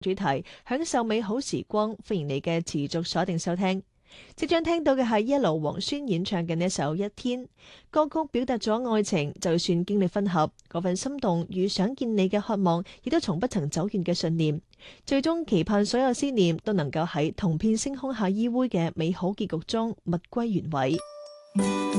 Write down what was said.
主題享受美好時光，歡迎你嘅持續鎖定收聽。即將聽到嘅係 Yellow 黃宣演唱嘅呢一首《一天》歌曲，表達咗愛情就算經歷分合，嗰份心動與想見你嘅渴望，亦都從不曾走遠嘅信念。最終期盼所有思念都能夠喺同片星空下依偎嘅美好結局中物歸原位。